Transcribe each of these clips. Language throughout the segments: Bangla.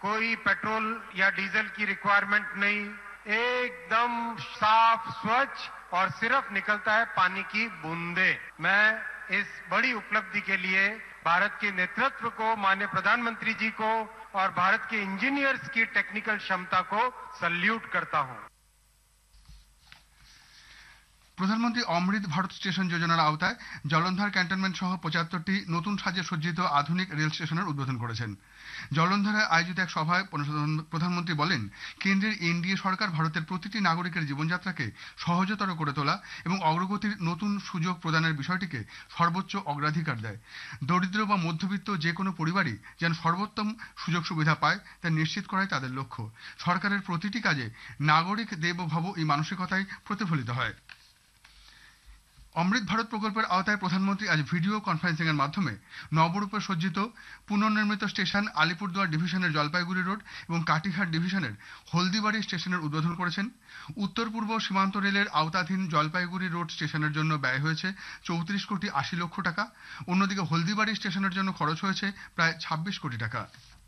कोई पेट्रोल या डीजल की रिक्वायरमेंट नहीं, एकदम साफ स्वच्छ और सिर्फ निकलता है पानी की बूंदे। मैं इस बड़ी उपलब्धि के लिए भारत के नेतृत्व को, माननीय प्रधानमंत्री जी को और भारत के इंजीनियर्स की टेक्निकल क्षमता को सल्यूट करता हूं। প্রধানমন্ত্রী অমৃত ভারত স্টেশন যোজনার আওতায় জলন্ধর ক্যান্টনমেন্ট সহ ৭৫টি নতুন সাজে সজ্জিত আধুনিক রেল স্টেশনের উদ্বোধন করেছেন। জলন্ধরে আয়োজিত এক সভায় প্রধানমন্ত্রী বলেন, কেন্দ্রের এনডিএ সরকার ভারতের প্রতিটি নাগরিকের জীবনযাত্রাকে সহজতর করে তোলা এবং অগ্রগতির নতুন সুযোগ প্রদানের বিষয়টিকে সর্বোচ্চ অগ্রাধিকার দেয়। দরিদ্র বা মধ্যবিত্ত যে কোনো পরিবারই যেন সর্বোত্তম সুযোগ সুবিধা পায় তা নিশ্চিত করাই তাদের লক্ষ্য। সরকারের প্রতিটি কাজে নাগরিক দেবো ভব এই মানসিকতাই প্রতিফলিত হয়। অমৃত ভারত প্রকল্পের আওতায় প্রধানমন্ত্রী আজ ভিডিও কনফারেন্সিং এর মাধ্যমে নবরূপে সজ্জিত পুনর্নির্মিত স্টেশন আলিপুরদুয়ার ডিভিশনের জলপাইগুড়ি রোড এবং কাটিহার ডিভিশনের হলদিবাড়ি স্টেশনের উদ্বোধন করেছেন। উত্তর পূর্ব সীমান্ত রেলের আওতাধীন জলপাইগুড়ি রোড স্টেশনের জন্য ব্যয় হয়েছে ৩৪ কোটি ৮০ লক্ষ টাকা। অন্যদিকে হলদিবাড়ি স্টেশনের জন্য খরচ হয়েছে প্রায় ২৬ কোটি টাকা।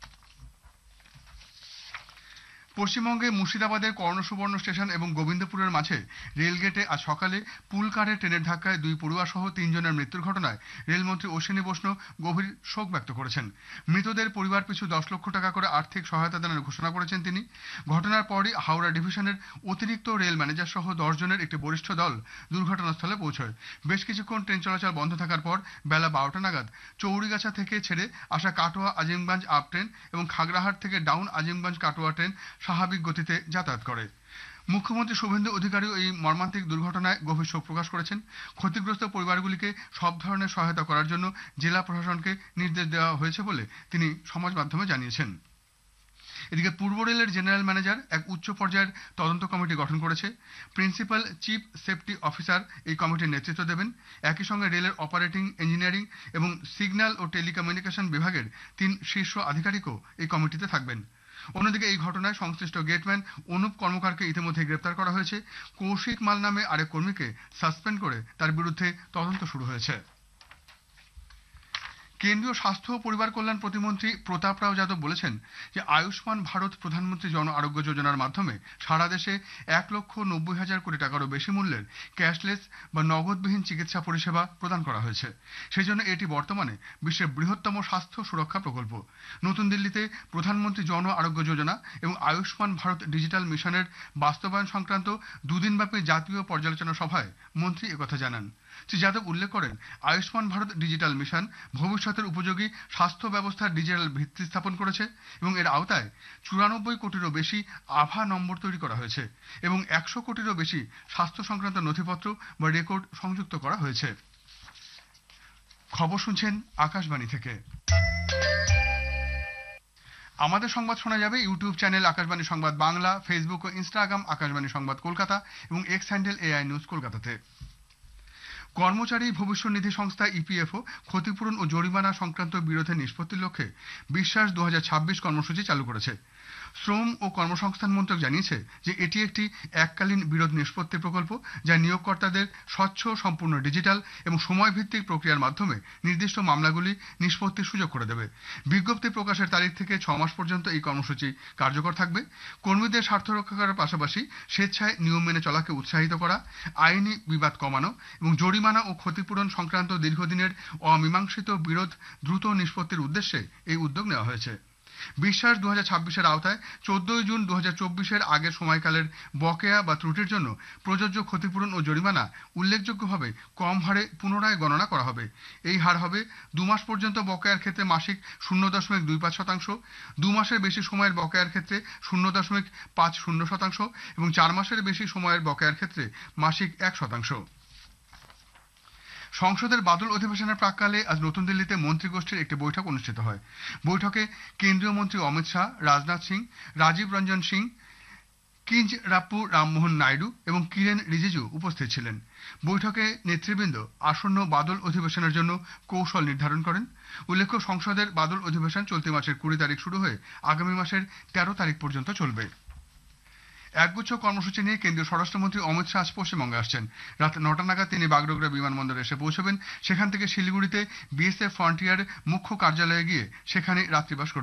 পশ্চিমবঙ্গে মুর্শিদাবাদের কর্ণসুবর্ণ স্টেশন এবং গোবিন্দপুরের মাঝে রেলগেটে আজ সকালে পুলকারে ট্রেনের ধাক্কায় ২ পড়ুয়া সহ ৩ জনের মৃত্যুর ঘটনায় রেলমন্ত্রী অশ্বিনী বৈষ্ণব গভীর শোক ব্যক্ত করেছেন। মৃতদের পরিবার পিছু ১০ লক্ষ টাকা করে আর্থিক সহায়তা দানের ঘোষণা করেছেন তিনি। ঘটনার পরই হাওড়া ডিভিশনের অতিরিক্ত রেল ম্যানেজার সহ ১০ জনের একটি বরিষ্ঠ দল দুর্ঘটনাস্থলে পৌঁছয়। বেশ কিছুক্ষণ ট্রেন চলাচল বন্ধ থাকার পর বেলা ১২টা নাগাদ চৌরিগাছা থেকে ছেড়ে আসা কাটোয়া আজিমগঞ্জ আপ ট্রেন এবং খাগড়াহাট থেকে ডাউন আজিমগঞ্জ কাটোয়া ট্রেন স্বাভাবিক গতিতে যাতায়াত করে। মুখ্যমন্ত্রী শুভেন্দু অধিকারী এই মর্মান্তিক দুর্ঘটনায় গভীর শোক প্রকাশ করেছেন। ক্ষতিগ্রস্ত পরিবারগুলিকে সব ধরনের সহায়তা করার জন্য জেলা প্রশাসনকে নির্দেশ দেওয়া হয়েছে বলে তিনি সমাজ মাধ্যমে জানিয়েছেন। এদিকে পূর্ব রেলের জেনারেল ম্যানেজার এক উচ্চ পর্যায়ের তদন্ত কমিটি গঠন করেছে। প্রিন্সিপাল চিফ সেফটি অফিসার এই কমিটির নেতৃত্ব দেবেন। একই সঙ্গে রেলের অপারেটিং, ইঞ্জিনিয়ারিং এবং সিগন্যাল ও টেলিকমিউনিকেশন বিভাগের ৩ শীর্ষ আধিকারিকও এই কমিটিতে থাকবেন। অন্যদিকে এই ঘটনায় সংশ্লিষ্ট গেটম্যান অনুপ কর্মকারকে ইতিমধ্যে গ্রেপ্তার করা হয়েছে। কৌশিক মাল নামে আরেক কর্মীকে সাসপেন্ড করে তার বিরুদ্ধে তদন্ত শুরু হয়েছে। কেন্দ্রীয় স্বাস্থ্য ও পরিবার কল্যাণ প্রতিমন্ত্রী প্রতাপ রাও যাদব বলেছেন যে আয়ুষ্মান ভারত প্রধানমন্ত্রী জন আরোগ্য যোজনার মাধ্যমে সারা দেশে ১,৯০,০০০ কোটি টাকারও বেশি মূল্যের ক্যাশলেস বা নগদবিহীন চিকিৎসা পরিষেবা প্রদান করা হয়েছে। সেই জন্য এটি বর্তমানে বিশ্বের বৃহত্তম স্বাস্থ্য সুরক্ষা প্রকল্প। নতুন দিল্লিতে প্রধানমন্ত্রী জন আরোগ্য যোজনা এবং আয়ুষ্মান ভারত ডিজিটাল মিশনের বাস্তবায়ন সংক্রান্ত দুদিনব্যাপী জাতীয় পর্যালোচনা সভায় মন্ত্রী একথা জানান। শ্রী যাদব উল্লেখ করেন, আয়ুষ্মান ভারত ডিজিটাল মিশন ভবিষ্যতের উপযোগী স্বাস্থ্য ব্যবস্থার ডিজিটাল ভিত্তি স্থাপন করেছে এবং এর আওতায় ৯৪ কোটিরও বেশি আভা নম্বর তৈরি করা হয়েছে এবং ১০০ কোটিরও বেশি স্বাস্থ্য সংক্রান্ত নথিপত্র বা রেকর্ড সংযুক্ত করা হয়েছে। খবর শুনছেন আকাশবাণী থেকে। আমাদের সংবাদ শোনা যাবে ইউটিউব চ্যানেল আকাশবাণী সংবাদ বাংলা, ফেসবুক ও ইনস্টাগ্রাম আকাশবাণী সংবাদ কলকাতা এবং এক্স হ্যান্ডেল AI নিউজ কলকাতাতে। কর্মচারী ভবিষ্যৎ নিধি সংস্থা ইপিএফও ক্ষতিপূরণ ও জরিমানা সংক্রান্ত বিরোধের নিষ্পত্তির লক্ষ্যে বিশ্বাস ২০২৬ কর্মসূচি চালু করেছে। শ্রম ও কর্মসংস্থান মন্ত্রক জানিয়েছে যে এটি একটি এককালীন বিরোধ নিষ্পত্তি প্রকল্প যা নিয়োগকর্তাদের স্বচ্ছ, সম্পূর্ণ ডিজিটাল এবং সময়ভিত্তিক প্রক্রিয়ার মাধ্যমে নির্দিষ্ট মামলাগুলি নিষ্পত্তির সুযোগ করে দেবে। বিজ্ঞপ্তি প্রকাশের তারিখ থেকে ৬ মাস পর্যন্ত এই কর্মসূচি কার্যকর থাকবে। কর্মীদের স্বার্থ রক্ষা করার পাশাপাশি স্বেচ্ছায় নিয়ম মেনে চলাকে উৎসাহিত করা, আইনি বিবাদ কমানো এবং জরিমানা ও ক্ষতিপূরণ সংক্রান্ত দীর্ঘদিনের অমীমাংসিত বিরোধ দ্রুত নিষ্পত্তির উদ্দেশ্যে এই উদ্যোগ নেওয়া হয়েছে। বিশ্বাস ২০২৬-এর আওতায় ১৪ জুন ২০২৪-এর আগের সময়কালের বকেয়া বা ত্রুটির জন্য প্রযোজ্য ক্ষতিপূরণ ও জরিমানা উল্লেখযোগ্যভাবে কম হারে পুনরায় গণনা করা হবে। এই হার হবে ২ মাস পর্যন্ত বকেয়ার ক্ষেত্রে মাসিক ০.২৫%, ২ মাসের বেশি সময়ের বকেয়ার ক্ষেত্রে ০.৫০% এবং ৪ মাসের বেশি সময়ের বকেয়ার ক্ষেত্রে মাসিক ১%। সংসদের বাদল অধিবেশনের প্রাক্কালে আজ নতুন দিল্লিতে মন্ত্রীগোষ্ঠীর একটি বৈঠক অনুষ্ঠিত হয়। বৈঠকে কেন্দ্রীয় মন্ত্রী অমিত শাহ, রাজনাথ সিং, রাজীব রঞ্জন সিং, কিঞ্জরাপ্পু রামমোহন নাইডু এবং কিরেন রিজিজু উপস্থিত ছিলেন। বৈঠকে নেতৃবৃন্দ আসন্ন বাদল অধিবেশনের জন্য কৌশল নির্ধারণ করেন। উল্লেখ্য, সংসদের বাদল অধিবেশন চলতি মাসের ২০ তারিখ শুরু হয়ে আগামী মাসের ১৩ তারিখ পর্যন্ত চলবে। একগুচ্ছ কর্মসূচি নিয়ে কেন্দ্রীয় স্বরাষ্ট্রমন্ত্রী অমিত শাহ আজ পশ্চিমবঙ্গে আসছেন। রাত ৯টা নাগাদ তিনি বাগডোগরা বিমানবন্দরে এসে পৌঁছবেন। সেখান থেকে শিলিগুড়িতে বিএসএফ ফ্রন্টিয়ার মুখ্য কার্যালয়ে গিয়ে সেখানে রাত্রিবাস করবেন।